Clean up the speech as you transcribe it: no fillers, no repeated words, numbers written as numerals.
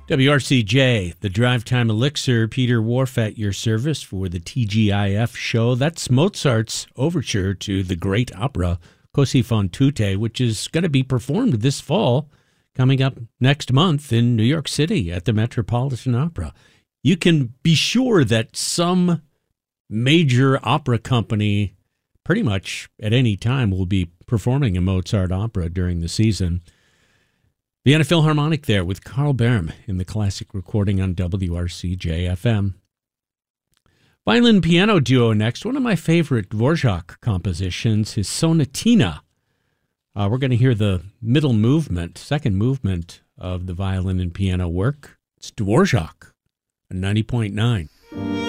WRCJ, the Drive Time Elixir, Peter Wharf at your service for the TGIF show. That's Mozart's overture to the great opera Così fan tutte, which is going to be performed this fall, coming up next month in New York City at the Metropolitan Opera. You can be sure that some major opera company pretty much at any time will be performing a Mozart opera during the season. Vienna Philharmonic there with Carl Barum in the classic recording on WRCJ-FM. Violin piano duo next. One of my favorite Dvorak compositions, his Sonatina. We're going to hear the middle movement, second movement of the violin and piano work. It's Dvorak, 90.9.